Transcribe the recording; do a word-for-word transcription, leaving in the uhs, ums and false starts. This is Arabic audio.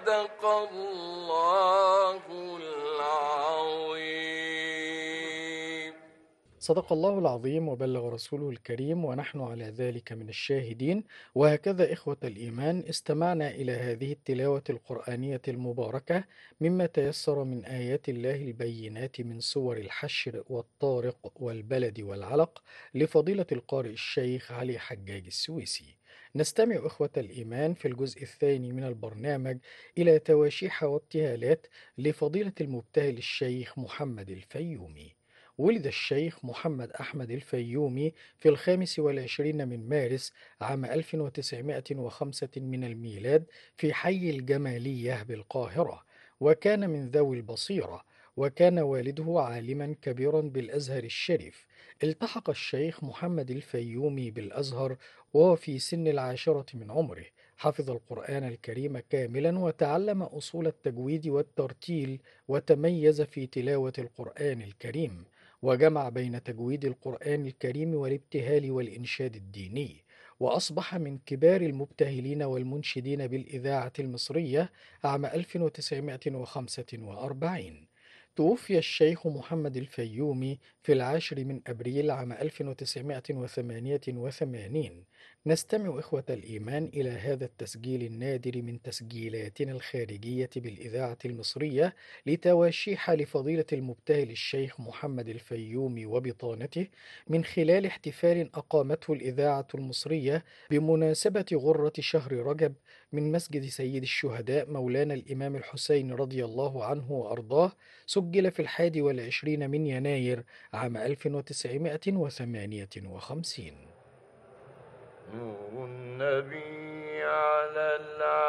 صدق الله العظيم. صدق الله العظيم وبلغ رسوله الكريم ونحن على ذلك من الشاهدين. وهكذا إخوة الإيمان استمعنا إلى هذه التلاوة القرآنية المباركة مما تيسر من آيات الله البينات من سور الحشر والطارق والبلد والعلق لفضيلة القارئ الشيخ علي حجاج السويسي. نستمع إخوة الإيمان في الجزء الثاني من البرنامج إلى تواشيح وابتهالات لفضيلة المبتهل الشيخ محمد الفيومي. ولد الشيخ محمد أحمد الفيومي في الخامس والعشرين من مارس عام ألف وتسعمائة وخمسة من الميلاد في حي الجمالية بالقاهرة، وكان من ذوي البصيرة، وكان والده عالما كبيرا بالأزهر الشريف. التحق الشيخ محمد الفيومي بالأزهر وهو في سن العاشرة من عمره، حفظ القرآن الكريم كاملا وتعلم أصول التجويد والترتيل، وتميز في تلاوة القرآن الكريم، وجمع بين تجويد القرآن الكريم والابتهال والإنشاد الديني، وأصبح من كبار المبتهلين والمنشدين بالإذاعة المصرية عام ألف وتسعمائة وخمسة وأربعين. توفي الشيخ محمد الفيومي في العاشر من أبريل عام ألف وتسعمائة وثمانية وثمانين. نستمع إخوة الإيمان إلى هذا التسجيل النادر من تسجيلاتنا الخارجية بالإذاعة المصرية لتواشيح لفضيلة المبتهل الشيخ محمد الفيومي وبطانته من خلال احتفال أقامته الإذاعة المصرية بمناسبة غرة شهر رجب من مسجد سيد الشهداء مولانا الإمام الحسين رضي الله عنه وأرضاه، سجل في الحادي والعشرين من يناير عام ألف وتسعمائة وثمانية وخمسين. نور النبي على العالمين